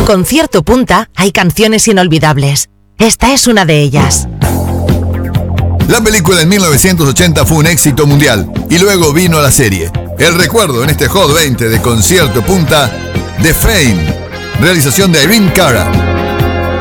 Concierto Punta hay canciones inolvidables. Esta es una de ellas. La película en 1980 fue un éxito mundial y luego vino la serie. El recuerdo en este Hot 20 de Concierto Punta, The Fame, realización de Irene Cara.